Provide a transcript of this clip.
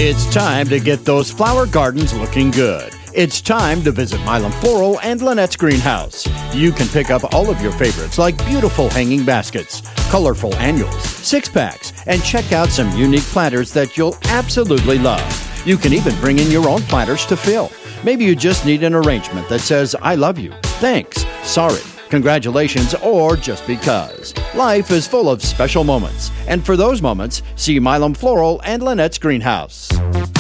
It's time to get those flower gardens looking good. It's time to visit Milam Floral and Lynette's Greenhouse. You can pick up all of your favorites like beautiful hanging baskets, colorful annuals, six-packs, and check out some unique planters that you'll absolutely love. You can even bring in your own planters to fill. Maybe you just need an arrangement that says, I love you, thanks, sorry, congratulations, or just because. Life is full of special moments. And for those moments, see Milam Floral and Lynette's Greenhouse.